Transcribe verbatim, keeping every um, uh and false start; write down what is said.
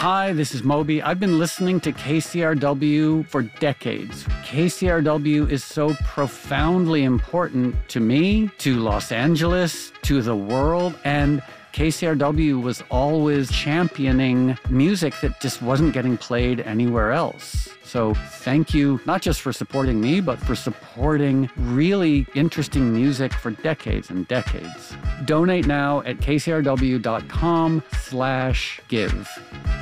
Hi, this is Moby. I've been listening to K C R W for decades. K C R W is so profoundly important to me, to Los Angeles, to the world, and K C R W was always championing music that just wasn't getting played anywhere else. So thank you, not just for supporting me, but for supporting really interesting music for decades and decades. Donate now at kcrw.com slash give.